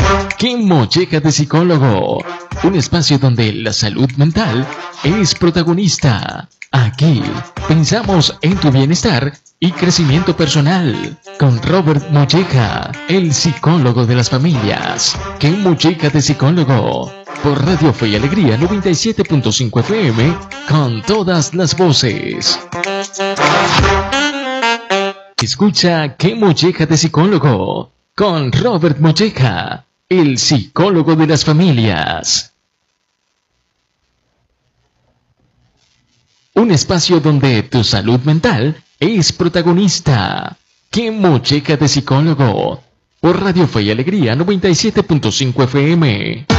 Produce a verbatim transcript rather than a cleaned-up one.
¡Qué molleja de psicólogo! Un espacio donde la salud mental es protagonista. Aquí pensamos en tu bienestar y crecimiento personal. Con Robert Molleja, el psicólogo de las familias. ¡Qué molleja de psicólogo! Por Radio Fe y Alegría noventa y siete punto cinco F M, con todas las voces. Escucha ¡Qué molleja de psicólogo! Con Robert Molleja, el psicólogo de las familias. Un espacio donde tu salud mental es protagonista. ¡Qué molleja de psicólogo! Por Radio Fe y Alegría noventa y siete punto cinco F M.